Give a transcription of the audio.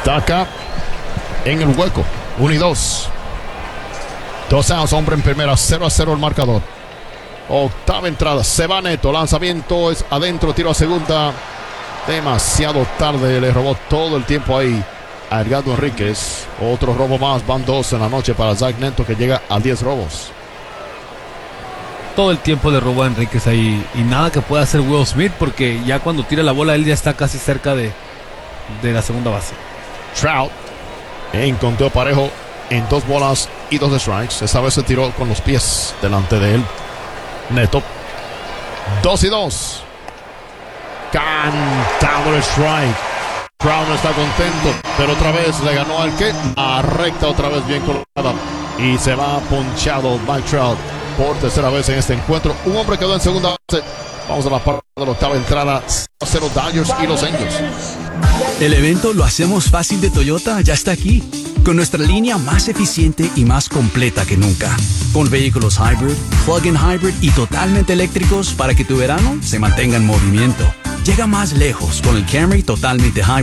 Está acá en el hueco. 1 y 2. 2 outs, hombre en primera. 0-0 el marcador. Octava entrada. Se va Neto. Lanzamiento es adentro. Tiro a segunda. Demasiado tarde. Le robó todo el tiempo ahí a Edgardo Enríquez. Otro robo más. Van 2 en la noche para Zach Neto, que llega a 10 robos. Todo el tiempo le robó a Enríquez ahí. Y nada que pueda hacer Will Smith, porque ya cuando tira la bola él ya está casi cerca de la segunda base. Trout en conteo parejo en 2 bolas y 2 strikes. Esta vez se tiró con los pies delante de él. Neto. 2 y 2. Cantado el strike. Trout no está contento, pero otra vez le ganó al que a recta, otra vez bien colocada, y se va ponchado Mike Trout por tercera vez en este encuentro. Un hombre quedó en segunda base. Vamos a la parte de la octava entrada. 0 Dodgers y los Angels. El evento Lo Hacemos Fácil de Toyota ya está aquí, con nuestra línea más eficiente y más completa que nunca, con vehículos hybrid, plug-in hybrid y totalmente eléctricos para que tu verano se mantenga en movimiento. Llega más lejos con el Camry totalmente hybrid.